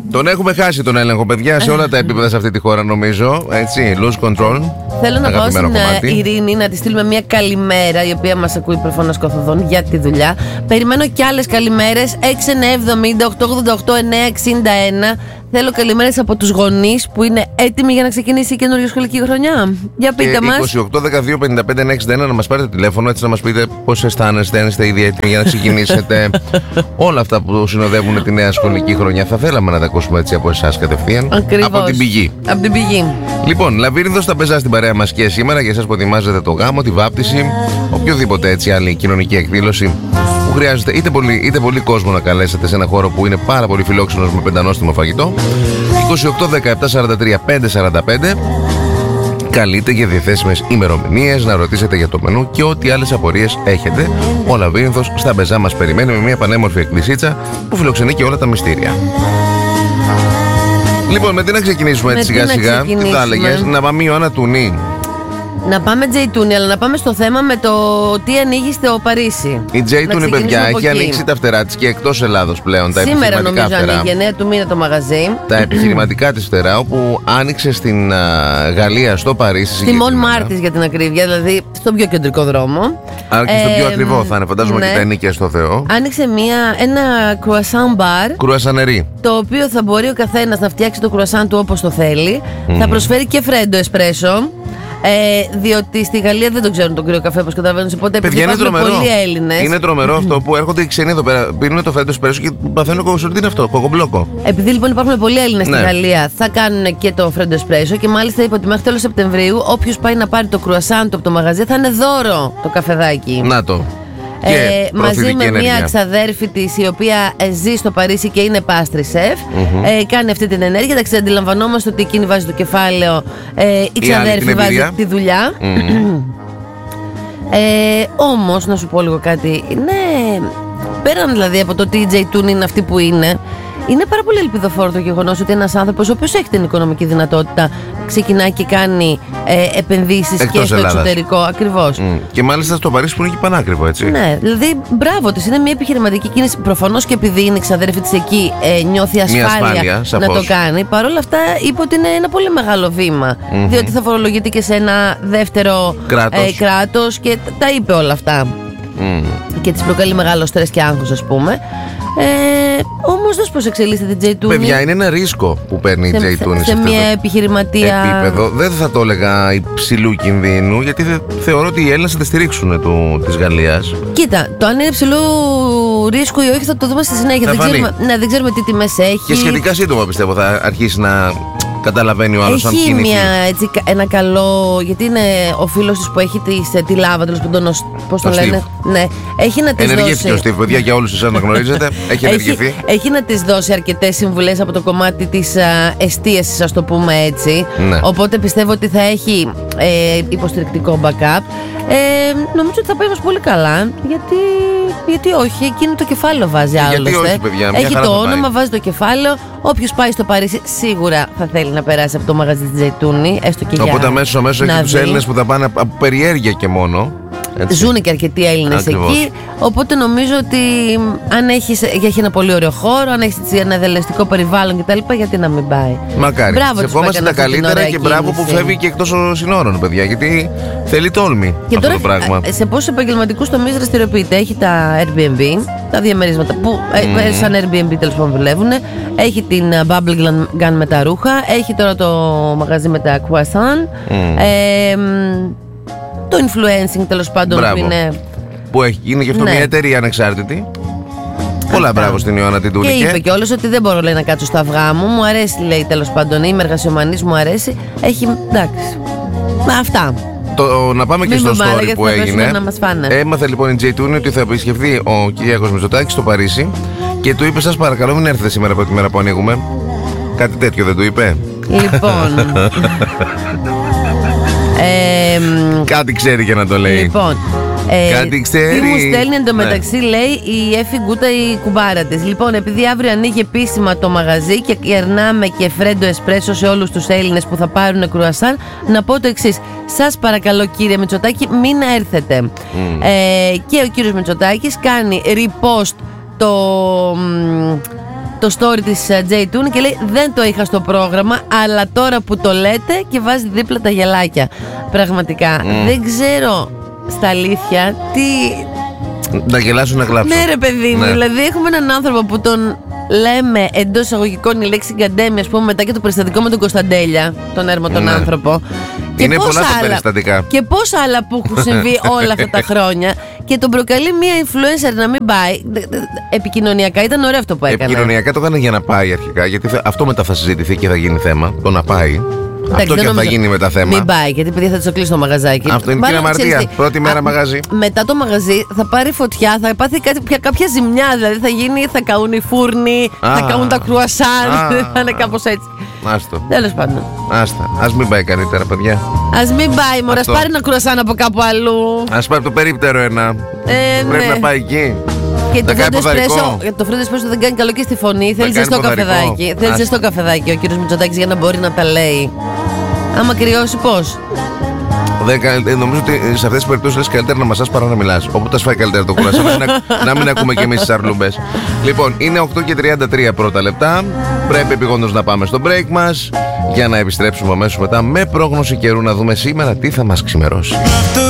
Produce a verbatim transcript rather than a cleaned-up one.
Τον έχουμε χάσει τον έλεγχο, παιδιά, σε όλα τα επίπεδα σε αυτή τη χώρα, νομίζω. Έτσι, lose control. Θέλω να πάω στην κομμάτι. Ειρήνη να τη στείλουμε μια καλημέρα, η οποία μας ακούει προφανώς καθοδόν για τη δουλειά. Περιμένω κι άλλες καλημέρες. έξι εννιά εβδομήντα οκτώ ογδόντα οκτώ εννιά εξήντα ένα. Θέλω καλημέρες από τους γονείς που είναι έτοιμοι για να ξεκινήσει η καινούργια σχολική χρονιά. Για πείτε μας. είκοσι οκτώ δεκαδύο πενήντα πέντε εννιά εξήντα ένα να μας πάρετε τηλέφωνο, έτσι να μας πείτε πώς αισθάνεστε, αν είστε ήδη έτοιμοι για να ξεκινήσετε. Όλα αυτά που συνοδεύουν τη νέα σχολική χρονιά. Θα θέλαμε να τα ακούσουμε έτσι από εσάς κατευθείαν. Ακριβώς. Από την πηγή. Από την πηγή. Λοιπόν, Λαβύρινθος θα παίζα στην παρέα μας και σήμερα για εσάς που ετοιμάζετε το γάμο, τη βάπτιση, οποιοδήποτε έτσι άλλη κοινωνική εκδήλωση που χρειάζεται είτε πολύ, είτε πολύ κόσμο να καλέσετε σε ένα χώρο που είναι πάρα πολύ φιλόξενος με πεντανόστιμο φαγητό. είκοσι οκτώ δεκαεπτά σαράντα τρία πεντακόσια σαράντα πέντε. Καλείτε για διαθέσιμες ημερομηνίες, να ρωτήσετε για το μενού και ό,τι άλλες απορίες έχετε. Ο Λαβύρινθος στα Μπεζά μας περιμένει με μια πανέμορφη εκκλησίτσα που φιλοξενεί και όλα τα μυστήρια. Λοιπόν, με τι να ξεκινήσουμε έτσι σιγά σιγά, τι θα έλεγες, να πάμε Ιωάννα Τουνή. Να πάμε Τζεϊτούνι, αλλά να πάμε στο θέμα με το τι ανοίγει στο Παρίσι. Η Τζεϊτούνι, παιδιά, έχει ανοίξει τα φτερά της και εκτός Ελλάδος πλέον. Τα Σήμερα νομίζω φτερά. ανοίγει, εννέα του μήνα το μαγαζί. Τα επιχειρηματικά της φτερά, όπου άνοιξε στην α, Γαλλία, στο Παρίσι. Στη Μον Μάρτις για την ακρίβεια, δηλαδή στον πιο κεντρικό δρόμο. Άρα και στο ε, πιο ακριβό θα είναι, φαντάζομαι, ναι. Και τα ενοίκια στο Θεό. Άνοιξε μια, ένα croissant bar. Κρουασανερί. Το οποίο θα μπορεί ο καθένας να φτιάξει το κρουασάν του όπως το θέλει. Mm. Θα προσφέρει και φρέντο εσπρέσο. Ε, διότι στη Γαλλία δεν τον ξέρουν τον κρύο καφέ, όπως καταλαβαίνεις. Οπότε επειδή υπάρχουν πολλοί Έλληνες. Είναι τρομερό αυτό που έρχονται οι ξένοι εδώ πέρα, πίνουν το φρέντο εσπρέσο και παθαίνουν κοκοσούρ. Τι είναι αυτό, κοκομπλόκο. Επειδή λοιπόν υπάρχουν πολλοί Έλληνες, ναι, στη Γαλλία, θα κάνουν και το φρέντο εσπρέσο. Και μάλιστα είπε ότι μέχρι τέλος Σεπτεμβρίου, όποιος πάει να πάρει το κρουασάν του από το μαγαζί, θα είναι δώρο το καφεδάκι. Να το. Ε, μαζί με ενέργεια. Μια ξαδέρφη της, η οποία ε, ζει στο Παρίσι και είναι πάστρι σεφ, mm-hmm. ε, κάνει αυτή την ενέργεια. Εντάξει, αντιλαμβανόμαστε ότι εκείνη βάζει το κεφάλαιο, ε, η ξαδέρφη βάζει τη δουλειά. Mm-hmm. ε, όμως, να σου πω λίγο κάτι, ναι, πέραν δηλαδή από το ότι η Τζεϊτούνι είναι αυτή που είναι, είναι πάρα πολύ ελπιδοφόρο το γεγονός ότι ένας άνθρωπος ο οποίος έχει την οικονομική δυνατότητα ξεκινάει και κάνει ε, επενδύσεις εκτός και στο Ελλάδας. Εξωτερικό. Ακριβώς. Mm. Και μάλιστα στο Παρίσι που είναι και πανάκριβο, έτσι. Ναι, δηλαδή μπράβο της. Είναι μια επιχειρηματική κίνηση. Προφανώς και επειδή είναι η ξαδέρφη της εκεί, ε, νιώθει ασφάλεια, ασφάλεια να το κάνει. Παρ' όλα αυτά είπε ότι είναι ένα πολύ μεγάλο βήμα. Mm-hmm. Διότι θα φορολογείται και σε ένα δεύτερο κράτος, ε, κράτος και τα είπε όλα αυτά. Mm. Και της προκαλεί μεγάλο στρες και άγχος, ας πούμε. Ε, όμως δες πως εξελίσσεται η Τζεϊτούνι. Παιδιά, είναι ένα ρίσκο που παίρνει η Τζεϊτούνι σε, σε, σε μια επιχειρηματία επίπεδο. Δεν θα το έλεγα υψηλού κινδύνου, γιατί θε, θεωρώ ότι οι Έλληνες θα τη στηρίξουν του, της Γαλλίας. Κοίτα, το αν είναι υψηλού ρίσκου ή όχι θα το δούμε στη συνέχεια. Δεν ξέρουμε, ναι, δεν ξέρουμε τι τιμές έχει. Και σχετικά σύντομα πιστεύω θα αρχίσει να καταλαβαίνει ο άλλος αν κινηθεί. Έχει μια, έτσι, ένα καλό. Γιατί είναι ο φίλος της που έχει τη, τη λάβα, τέλος πάντων. Πώς το λένε. Ναι. Έχει να της ενεργήθηκε δώσει. ο Steve, παιδιά, για όλους εσάς να γνωρίζετε. Έχει ενεργηθεί. Έχει, έχει να της δώσει αρκετές συμβουλές από το κομμάτι της εστίασης, ας το πούμε έτσι. Ναι. Οπότε πιστεύω ότι θα έχει ε, υποστηρικτικό backup. Ε, νομίζω ότι θα πάει μας πολύ καλά. Γιατί, γιατί όχι, εκείνο το κεφάλαιο βάζει άλλωστε. Γιατί όχι, παιδιά, μια έχει χαρά το όνομα, βάζει το κεφάλαιο. Όποιος πάει στο Παρίσι σίγουρα θα θέλει να περάσει από το μαγαζί της Τζεϊτούνι, έστω και οπότε για αμέσως αμέσως έχει τους Έλληνες που θα πάνε από περιέργεια και μόνο. Έτσι. Ζούνε και αρκετοί Έλληνες εκεί. Οπότε νομίζω ότι αν έχεις, έχει ένα πολύ ωραίο χώρο, αν έχεις ένα δελεστικό περιβάλλον κτλ., γιατί να μην πάει. Μακάρι. Σε ευχόμαστε τα καλύτερα και μπράβο που φεύγει και εκτός των συνόρων, παιδιά, γιατί θέλει τόλμη και αυτό τώρα, το πράγμα. Σε πόσους επαγγελματικούς τομείς δραστηριοποιείται? Έχει τα Airbnb, τα διαμερίσματα που mm. σαν Airbnb τέλος πάντων δουλεύουν. Έχει την Bubble Gun με τα ρούχα. Έχει τώρα το μαγαζί με τα croissant. Mm. Ε, το influencing τέλος πάντων. Μπράβο. Που είναι. Που έχει, είναι και αυτό, ναι, μια εταιρεία ανεξάρτητη. Πολλά μπράβο στην Ιωάννα την Τούνη. Και είπε κιόλας ότι δεν μπορώ, λέει, να κάτσω στα αυγά μου. Μου αρέσει, λέει, τέλος πάντων. Είμαι εργασιομανής, μου αρέσει. Έχει. Εντάξει. Αυτά. Το, να πάμε Μην και στο story που έγινε. Να μας φάνε. Έμαθε λοιπόν η Τζεϊτούνι ότι θα επισκεφθεί ο Κυριάκος Μητσοτάκης στο Παρίσι και του είπε: σας παρακαλώ, μην έρθετε σήμερα από τη μέρα που ανοίγουμε. Κάτι τέτοιο δεν του είπε? Λοιπόν. ε, Κάτι ξέρει για να το λέει. Λοιπόν. Ε, Κάτι ξέρει. Τι μου στέλνει εντωμεταξύ, ναι, λέει η Εφη Γκούτα, η κουμπάρα της. Λοιπόν, επειδή αύριο ανοίγει επίσημα το μαγαζί και κερνάμε και φρέντο εσπρέσο σε όλους τους Έλληνες που θα πάρουν κρουασάν, να πω το εξής: σας παρακαλώ, κύριε Μητσοτάκη, μην έρθετε. Mm. Ε, και ο κύριος Μητσοτάκης κάνει repost το, το story της Τζέι Τούνη και λέει: δεν το είχα στο πρόγραμμα, αλλά τώρα που το λέτε, και βάζει δίπλα τα γελάκια. Πραγματικά mm. δεν ξέρω στα αλήθεια τι. Να γελάσουν, να κλάψουν. Ναι, ρε παιδί μου, ναι. Δηλαδή έχουμε έναν άνθρωπο που τον λέμε εντός εισαγωγικών η λέξη γκαντέμι, ας πούμε, μετά και το περιστατικό με τον Κωνσταντέλια, τον έρμο τον ναι. άνθρωπο. Είναι και πολλά τα περιστατικά. Και πόσα άλλα που έχουν συμβεί όλα αυτά τα χρόνια. Και τον προκαλεί μία influencer να μην πάει. Επικοινωνιακά ήταν ωραίο αυτό που έκανε. Επικοινωνιακά το έκανε για να πάει αρχικά. Γιατί αυτό μετά θα συζητηθεί και θα γίνει θέμα. Το να πάει. Εντάξει, αυτό και θα γίνει μετά θέμα. Μην πάει, γιατί παιδί θα το κλείσει το μαγαζάκι. Αυτό είναι την αμαρτία. Πρώτη μέρα α, μαγαζί. Μετά το μαγαζί θα πάρει φωτιά, θα πάθει κάτι, πια, κάποια ζημιά. Δηλαδή θα γίνει, θα καούν οι φούρνοι, α, θα καούν τα κρουασάν. Θα είναι κάπως έτσι. Άστο. Τέλος πάντων. Άστα. Ας μην πάει καλύτερα, παιδιά. Ας μην πάει, μωρά. Ας πάρει ένα κρουασάν από κάπου αλλού. Ας πάρει το περίπτερο ένα. Ε, Πρέπει ναι. να πάει εκεί. Και το φρέντο εσπρέσο δεν κάνει καλό και στη φωνή. Θέλει ζεστό καφεδάκι. Θέλει ζεστό καφεδάκι ο κύριος Μητσοτάκης για να μπορεί να τα λέει. Άμα κρυώσει, πώς. Δεν, νομίζω ότι σε αυτές τις περιπτώσεις λες καλύτερα να μασάς παρά να μιλάς. Οπότε σφάει καλύτερα το κουρασί. να, να μην ακούμε κι εμείς τις αρλούμπες. Λοιπόν, είναι οκτώ και τριάντα τρία πρώτα λεπτά. Πρέπει επειγόντως να πάμε στο break μας για να επιστρέψουμε αμέσως μετά με πρόγνωση καιρού, να δούμε σήμερα τι θα μας ξημερώσει.